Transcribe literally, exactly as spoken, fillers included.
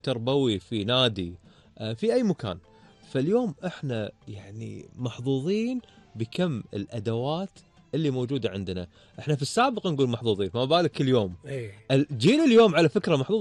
تربوي في نادي في أي مكان. فاليوم إحنا يعني محظوظين بكم الأدوات اللي موجودة عندنا. إحنا في السابق نقول محظوظين، ما بالك اليوم. إيه. الجيل اليوم على فكرة محظوظ